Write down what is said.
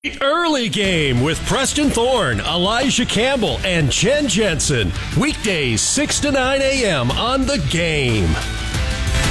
Early Game with Preston Thorne, Elijah Campbell, and Jen Jensen. Weekdays 6 to 9 a.m. on The Game.